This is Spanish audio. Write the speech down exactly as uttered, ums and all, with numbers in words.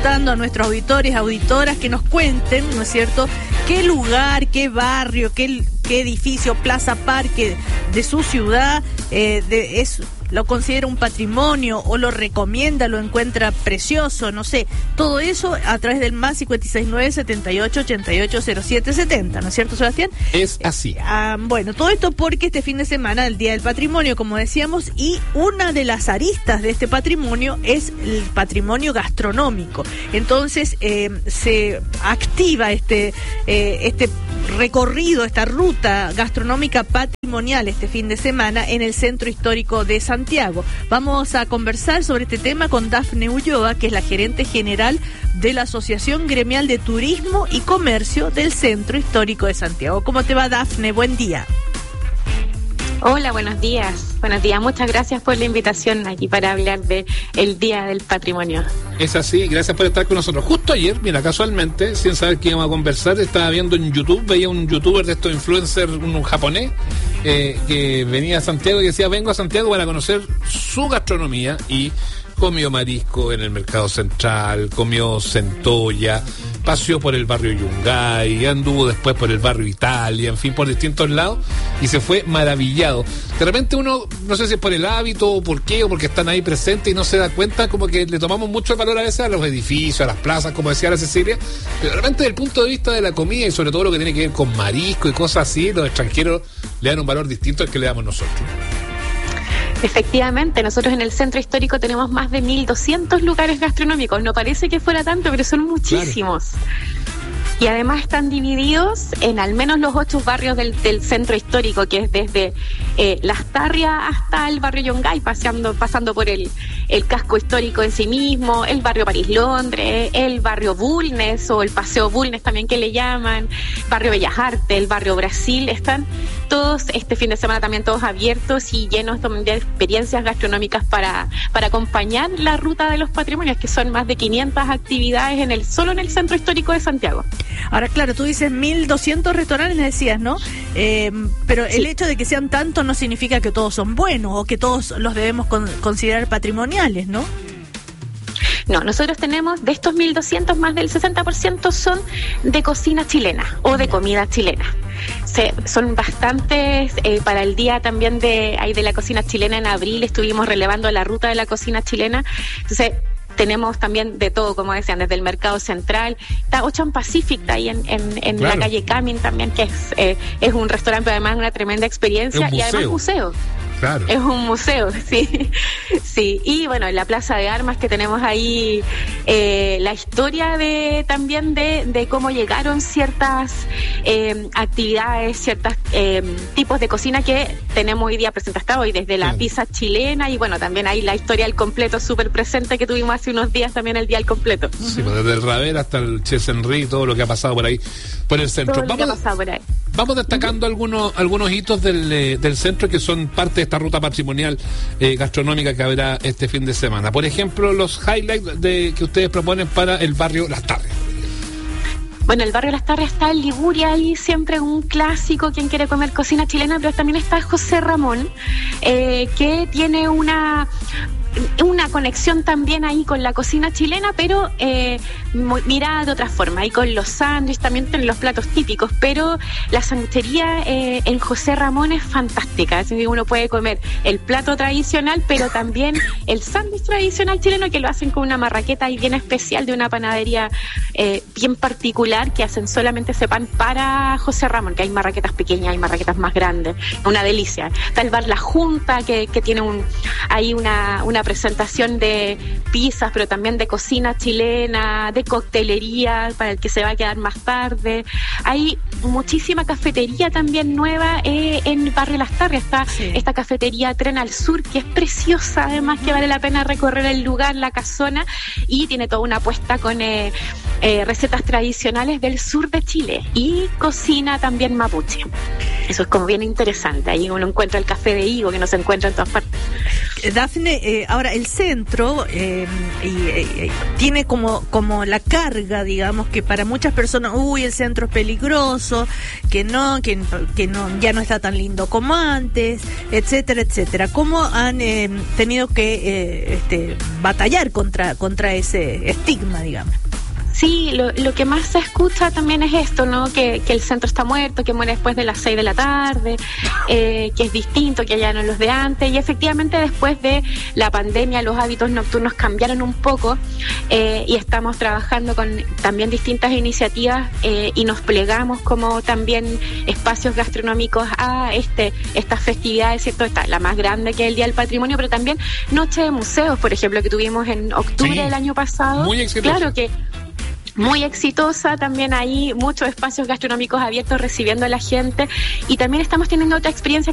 consultando a nuestros auditores, auditoras, que nos cuenten, ¿no es cierto?, qué lugar, qué barrio, qué, qué edificio, plaza, parque de su ciudad eh, de, es... lo considera un patrimonio o lo recomienda, lo encuentra precioso, no sé, todo eso a través del más cinco seis nueve, setenta y ocho, ochenta y ocho, cero siete setenta, ¿no es cierto, Sebastián? Es así. Eh, ah, bueno, todo esto porque este fin de semana, el Día del Patrimonio, como decíamos, y una de las aristas de este patrimonio es el patrimonio gastronómico. Entonces, eh, se activa este, eh, este recorrido, esta ruta gastronómica patrimonial este fin de semana en el Centro Histórico de Santiago. Vamos a conversar sobre este tema con Dafne Ulloa, que es la gerente general de la Asociación Gremial de Turismo y Comercio del Centro Histórico de Santiago. ¿Cómo te va, Dafne? Buen día. Hola, buenos días. Buenos días, muchas gracias por la invitación aquí para hablar de el Día del Patrimonio. Es así, gracias por estar con nosotros. Justo ayer, mira, casualmente, sin saber que íbamos a conversar, estaba viendo en YouTube, veía un youtuber de estos influencers, un, un japonés, eh, que venía a Santiago y decía, vengo a Santiago para conocer su gastronomía, y comió marisco en el Mercado Central, comió centolla, paseó por el barrio Yungay, anduvo después por el barrio Italia, en fin, por distintos lados, y se fue maravillado. De repente uno, no sé si es por el hábito o por qué, o porque están ahí presentes y no se da cuenta, como que le tomamos mucho valor a veces a los edificios, a las plazas, como decía la Cecilia, pero de repente desde el punto de vista de la comida y sobre todo lo que tiene que ver con marisco y cosas así, los extranjeros le dan un valor distinto al que le damos nosotros. Efectivamente, nosotros en el Centro Histórico tenemos más de mil doscientos lugares gastronómicos. No parece que fuera tanto, pero son muchísimos. Claro. Y además están divididos en al menos los ocho barrios del, del Centro Histórico, que es desde eh, Las Tarrias hasta el barrio Yungay, paseando, pasando por el, el casco histórico en sí mismo, el barrio París-Londres, el barrio Bulnes o el Paseo Bulnes también que le llaman, barrio Bellas Artes, el barrio Brasil. Están todos este fin de semana también todos abiertos y llenos de experiencias gastronómicas para, para acompañar la ruta de los patrimonios, que son más de quinientas actividades en el solo en el Centro Histórico de Santiago. Ahora, claro, tú dices mil doscientos restaurantes, decías, ¿no? Eh, pero sí. El hecho de que sean tantos no significa que todos son buenos o que todos los debemos con, considerar patrimoniales, ¿no? No, nosotros tenemos, de estos mil doscientos, más del sesenta por ciento son de cocina chilena o de comida chilena. Se, son bastantes, eh, para el día también de, ahí de la cocina chilena en abril estuvimos relevando la ruta de la cocina chilena. Entonces, tenemos también de todo, como decían, desde el Mercado Central, está Ocean Pacific, ahí en, en, en claro. la calle Camin también, que es, eh, es un restaurante, pero además una tremenda experiencia, y además museo. Claro. Es un museo, sí. Sí. Y bueno, en la Plaza de Armas que tenemos ahí eh, la historia de también de, de cómo llegaron ciertas eh, actividades, ciertos eh, tipos de cocina que tenemos hoy día presente hasta hoy, desde la claro. pizza chilena, y bueno, también hay la historia del completo súper presente que tuvimos hace unos días también, el día del completo. Sí, pues desde el Raver hasta el Ches Henry, todo lo que ha pasado por ahí, por el centro. Todo lo vamos, que ha pasado por ahí. Vamos destacando uh-huh. algunos algunos hitos del, eh, del centro que son parte de esta ruta patrimonial eh, gastronómica que habrá este fin de semana. Por ejemplo, los highlights de que ustedes proponen para el barrio Las Tarrias. Bueno, el barrio Las Tarrias está en Liguria, ahí siempre un clásico, quien quiere comer cocina chilena, pero también está José Ramón, eh, que tiene una... una conexión también ahí con la cocina chilena, pero eh, mirada de otra forma, ahí con los sándwiches, también tienen los platos típicos, pero la sanguchería eh, en José Ramón es fantástica, así que uno puede comer el plato tradicional, pero también el sándwich tradicional chileno, que lo hacen con una marraqueta ahí bien especial de una panadería eh, bien particular, que hacen solamente ese pan para José Ramón, que hay marraquetas pequeñas, hay marraquetas más grandes, una delicia. Está el bar La Junta, que, que tiene un ahí una, una presentación de pizzas, pero también de cocina chilena, de coctelería, para el que se va a quedar más tarde. Hay muchísima cafetería también nueva eh, en el barrio Las Tarrias. Está sí. esta cafetería Tren al Sur, que es preciosa, además que vale la pena recorrer el lugar, la casona, y tiene toda una apuesta con eh, eh, recetas tradicionales del sur de Chile y cocina también mapuche. Eso es como bien interesante. Ahí uno encuentra el café de higo, que no se encuentra en todas partes. Dafne, eh, ahora el centro eh, y, eh, tiene como como la carga, digamos, que para muchas personas, uy, el centro es peligroso, que no, que, que no, ya no está tan lindo como antes, etcétera, etcétera. ¿Cómo han eh, tenido que eh, este, batallar contra contra ese estigma, digamos? Sí, lo, lo que más se escucha también es esto, ¿no? Que, que el centro está muerto, que muere después de las seis de la tarde, eh, que es distinto, que ya no los de antes. Y efectivamente después de la pandemia los hábitos nocturnos cambiaron un poco eh, y estamos trabajando con también distintas iniciativas eh, y nos plegamos como también espacios gastronómicos a este estas festividades, ¿cierto? Esta, la más grande que es el Día del Patrimonio, pero también Noche de Museos, por ejemplo, que tuvimos en octubre sí, del año pasado. Muy exitoso. Claro que muy exitosa, también hay muchos espacios gastronómicos abiertos recibiendo a la gente y también estamos teniendo otra experiencia